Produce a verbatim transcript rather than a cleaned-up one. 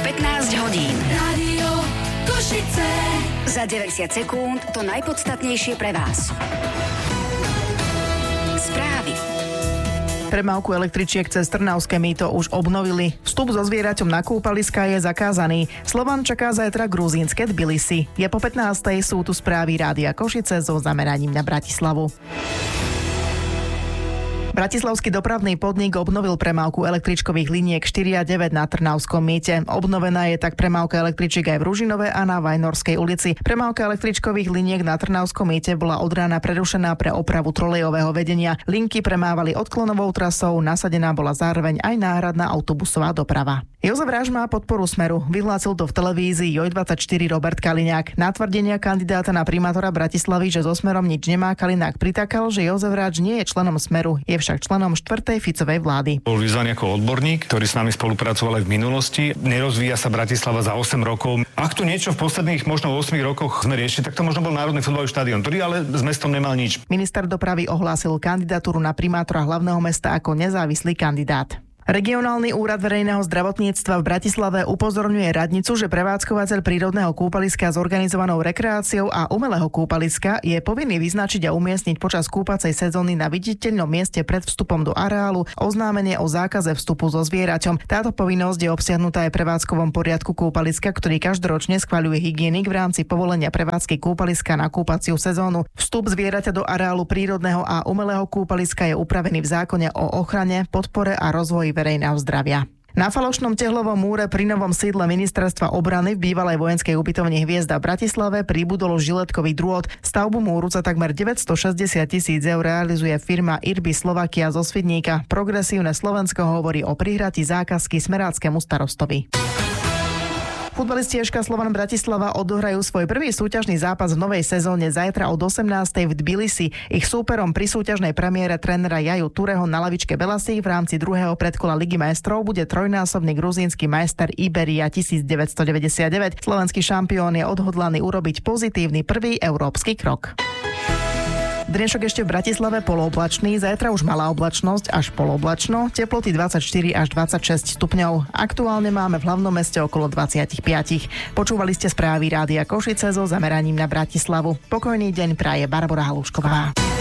pätnásť hodín. Rádio Košice. Za deväťdesiat sekúnd to najpodstatnejšie pre vás. Správy. Premávku električiek cez Trnavské mýto už obnovili. Vstup so zvieraťom na kúpaliska je zakázaný. Slovan čaká zajtra gruzínske Tbilisi. Je po pätnástej, sú tu správy Rádia Košice so zameraním na Bratislavu. Bratislavský dopravný podnik obnovil premávku električkových liniek štyri a deväť na Trnavskom mýte. Obnovená je tak premávka električiek aj v Ružinove a na Vajnorskej ulici. Premávka električkových liniek na Trnavskom mýte bola od rána prerušená pre opravu trolejového vedenia. Linky premávali odklonovou trasou, nasadená bola zároveň aj náhradná autobusová doprava. Jozef Ráž má podporu Smeru. Vyhlásil to v televízii Joj dvadsaťštyri Robert Kaliňák. Na tvrdenia kandidáta na primátora Bratislavy, že so Smerom nič nemá, Kaliňák pritakal, že Jozef Ráž nie je členom Smeru, je však členom štvrtej Ficovej vlády. Bol vyzvaný ako odborník, ktorý s nami spolupracoval aj v minulosti. Nerozvíja sa Bratislava za osem rokov. Ak tu niečo v posledných možno osem rokoch sme riešili, tak to možno bol Národný futbalový štadión, ktorý ale s mestom nemal nič. Minister dopravy ohlásil kandidatúru na primátora hlavného mesta ako nezávislý kandidát. Regionálny úrad verejného zdravotníctva v Bratislave upozorňuje radnicu, že prevádzkovateľ prírodného kúpaliska s organizovanou rekreáciou a umelého kúpaliska je povinný vyznačiť a umiestniť počas kúpacej sezóny na viditeľnom mieste pred vstupom do areálu oznámenie o zákaze vstupu so zvieraťom. Táto povinnosť je obsiahnutá aj v prevádzkovom poriadku kúpaliska, ktorý každoročne schvaľuje hygienik v rámci povolenia prevádzky kúpaliska na kúpaciu sezónu. Vstup zvieraťa do areálu prírodného a umelého kúpaliska je upravený v zákone o ochrane, podpore a rozvoji verejného zdravia. Na falošnom tehlovom múre pri novom sídle ministerstva obrany v bývalej vojenskej ubytovni Hviezda v Bratislave pribudol žiletkový drôt. Stavbu múru za takmer deväťstošesťdesiat tisíc eur realizuje firma Irby Slovakia zo Svidníka. Progresívne Slovensko hovorí o prihratí zákazky smeráckému starostovi. Futbalisti ešká Slovan Bratislava odohrajú svoj prvý súťažný zápas v novej sezóne zajtra od osemnástej v Tbilisi. Ich súperom pri súťažnej premiére trénera Jaju Tureho na lavičke Belasí v rámci druhého predkola Ligy majstrov bude trojnásobný gruzínsky majster Iberia devätnásťstodeväťdesiatdeväť. Slovenský šampión je odhodlaný urobiť pozitívny prvý európsky krok. Dnešok ešte v Bratislave polooblačný, zajtra už malá oblačnosť až polooblačno, teploty dvadsaťštyri až dvadsaťšesť stupňov. Aktuálne máme v hlavnom meste okolo dvadsaťpäť. Počúvali ste správy Rádia Košice so zameraním na Bratislavu. Pokojný deň praje Barbora Halušková.